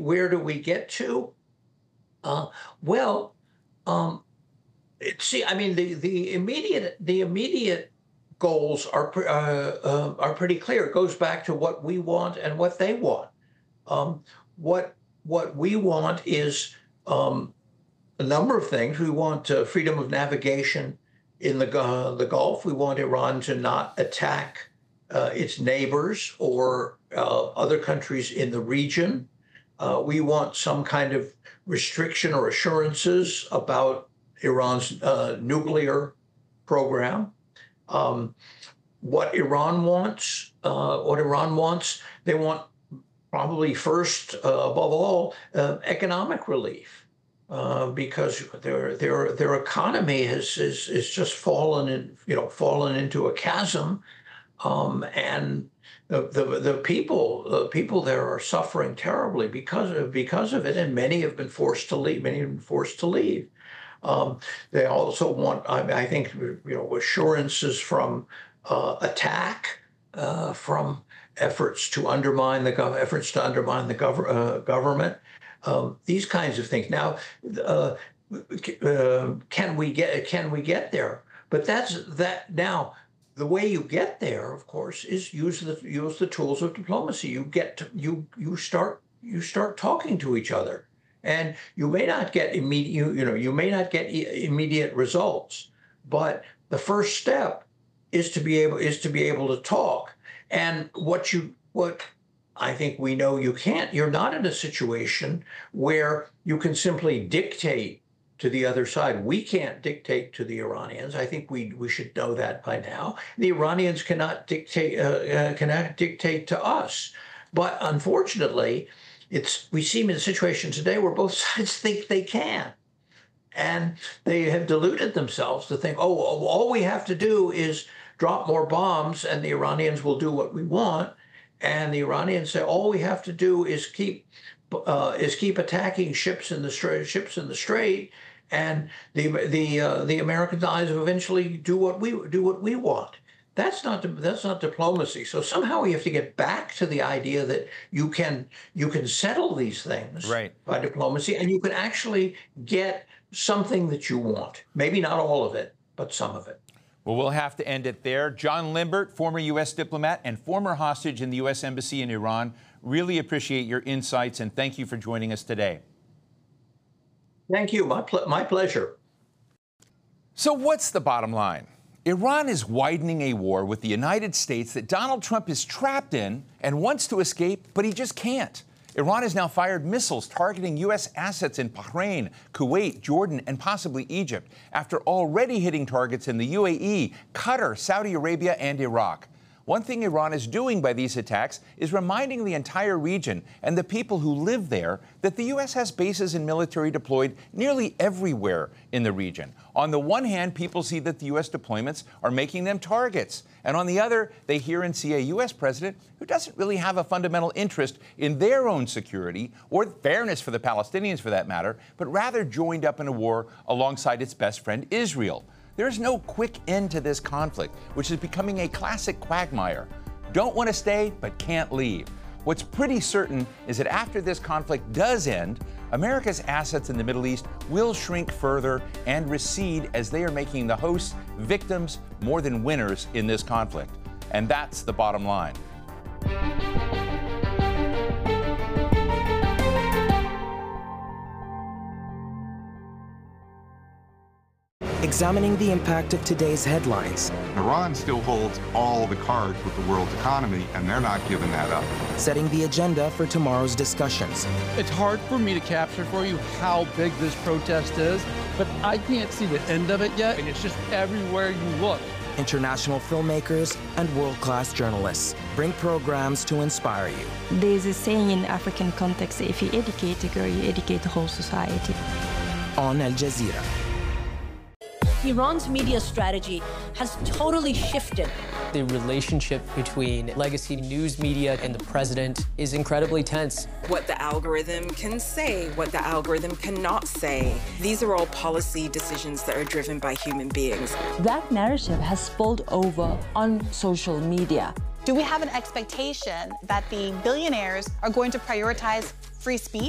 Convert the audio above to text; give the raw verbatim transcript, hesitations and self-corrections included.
where do we get to? Uh, well, um, it, see, I mean, the the immediate the immediate goals are uh, uh, are pretty clear. It goes back to what we want and what they want. Um, what what we want is um, a number of things. We want uh, freedom of navigation in the uh, the Gulf. We want Iran to not attack uh, its neighbors or uh, other countries in the region. Uh, we want some kind of restriction or assurances about Iran's uh, nuclear program. Um, what Iran wants, uh, what Iran wants, they want probably first, uh, above all, uh, economic relief, uh, because their their their economy has is is just fallen in, you know, fallen into a chasm, um, and the, the the people the people there are suffering terribly because of because of it, and many have been forced to leave. Many have been forced to leave. Um, they also want, I, I think, you know, assurances from uh, attack, uh, from efforts to undermine the gov- efforts to undermine the gov- uh, government. Um, these kinds of things. Now, uh, uh, can we get can we get there? But that's that. Now, the way you get there, of course, is use the use the tools of diplomacy. You get to, you you start you start talking to each other. And you may not get immediate, you, you know, you may not get e- immediate results, but the first step is to be able is to be able to talk. And what you what I think we know you can't. You're not in a situation where you can simply dictate to the other side. We can't dictate to the Iranians. I think we we should know that by now. The Iranians cannot dictate uh, uh, cannot dictate to us. But unfortunately, It's, we seem in a situation today where both sides think they can. And they have deluded themselves to think, oh, all we have to do is drop more bombs and the Iranians will do what we want. And the Iranians say, all we have to do is keep uh, is keep attacking ships in the strait, ships in the strait, and the the uh, the American eyes will eventually do what we do what we want. That's not that's not diplomacy. So somehow we have to get back to the idea that you can you can settle these things right. by diplomacy, and you can actually get something that you want. Maybe not all of it, but some of it. Well, we'll have to end it there. John Limbert, former U S diplomat and former hostage in the U S Embassy in Iran, really appreciate your insights, and thank you for joining us today. Thank you. My, ple- my pleasure. So what's the bottom line? Iran is widening a war with the United States that Donald Trump is trapped in and wants to escape, but he just can't. Iran has now fired missiles targeting U S assets in Bahrain, Kuwait, Jordan, and possibly Egypt, after already hitting targets in the U A E, Qatar, Saudi Arabia, and Iraq. One thing Iran is doing by these attacks is reminding the entire region and the people who live there that the U S has bases and military deployed nearly everywhere in the region. On the one hand, people see that the U S deployments are making them targets. And on the other, they hear and see a U S president who doesn't really have a fundamental interest in their own security or fairness for the Palestinians, for that matter, but rather joined up in a war alongside its best friend, Israel. There's no quick end to this conflict, which is becoming a classic quagmire. Don't want to stay, but can't leave. What's pretty certain is that after this conflict does end, America's assets in the Middle East will shrink further and recede as they are making the hosts victims more than winners in this conflict. And that's the bottom line. Examining the impact of today's headlines. Iran still holds all the cards with the world's economy, and they're not giving that up. Setting the agenda for tomorrow's discussions. It's hard for me to capture for you how big this protest is, but I can't see the end of it yet, and it's just everywhere you look. International filmmakers and world-class journalists bring programs to inspire you. There's a saying in African context, if you educate a girl, you educate the whole society. On Al Jazeera. Iran's media strategy has totally shifted. The relationship between legacy news media and the president is incredibly tense. What the algorithm can say, what the algorithm cannot say. These are all policy decisions that are driven by human beings. That narrative has spilled over on social media. Do we have an expectation that the billionaires are going to prioritize free speech